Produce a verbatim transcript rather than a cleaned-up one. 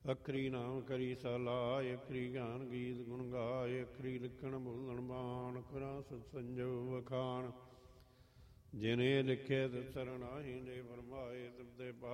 ਅਖਰੀ ਨਾਮ ਕਰੀ ਸਲਾਹ, ਅਖਰੀ ਗਿਆਨ ਗੀਤ ਗੁਣ ਗਾਏ, ਅਖਰੀ ਲਿਖਣ ਬੋਲਣ ਬਾਣ, ਕਰਾਂ ਸਤ ਸੰਜੋ ਵਖਾਣ। ਜਿਨੇ ਲਿਖੇ ਤਿਸ ਸਰਨਾਹੀ, ਜੇ ਫਰਮਾਏ ਤਿਸ ਤੇ